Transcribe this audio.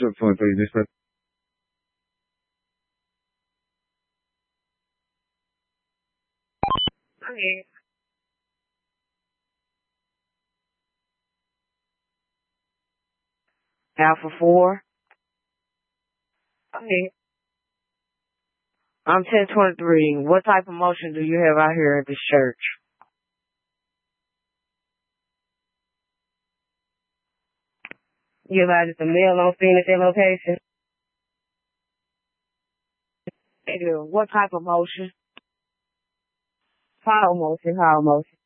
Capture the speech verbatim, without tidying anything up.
your phone, please, Miss Smith. Okay. Alpha four. Okay. I'm ten twenty-three. What type of motion do you have out here at this church? You advise the male on scene at their location? They do. What type of motion? Foul motion, foul motion.